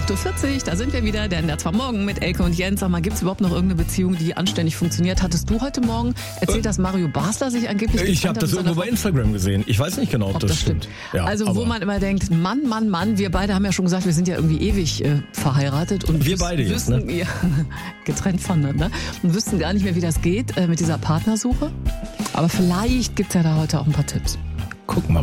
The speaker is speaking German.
8.40 Uhr, da sind wir wieder, der NDR 2 Morgen mit Elke und Jens. Sag mal, gibt es überhaupt noch irgendeine Beziehung, die anständig funktioniert? Hattest du heute Morgen erzählt, dass Mario Basler sich angeblich Ich habe das irgendwo bei Instagram gesehen. Ich weiß nicht genau, ob das stimmt. Ja, also wo man immer denkt, Mann, wir beide haben ja schon gesagt, wir sind ja irgendwie ewig verheiratet. Und wir beide jetzt, ne? Ja, getrennt voneinander. Und wüssten gar nicht mehr, wie das geht mit dieser Partnersuche. Aber vielleicht gibt es ja da heute auch ein paar Tipps. Gucken wir mal.